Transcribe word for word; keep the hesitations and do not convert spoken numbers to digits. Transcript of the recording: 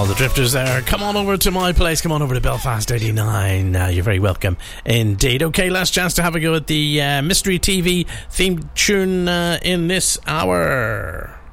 all the drifters there, come on over to my place, come on over to Belfast eighty-nine. Uh, you're very welcome indeed. Okay, last chance to have a go at the uh, Mystery T V theme tune uh, in this hour.